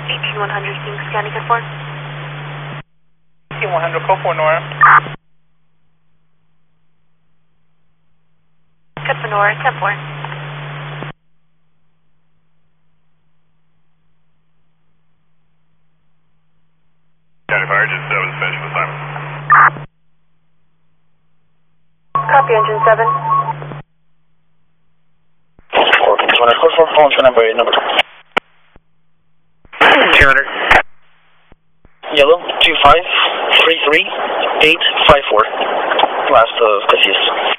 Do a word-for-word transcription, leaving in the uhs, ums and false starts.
eighteen one hundred, King Scanning Code four. eighteen one hundred, code four, Nora. Code for Nora, ten four. County Fire, Engine seven, finish the assignment. Copy, Engine seven. two hundred, code four, phone to number eight, number two hundred. Yellow, two five three three eight five four. Last of Casillas.